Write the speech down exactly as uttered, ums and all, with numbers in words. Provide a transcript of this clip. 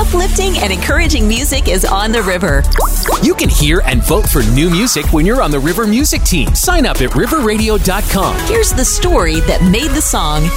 uplifting and encouraging music is on the river. You can hear and vote for new music when you're on the River Music Team. Sign up at river radio dot com. Here's the story that made the song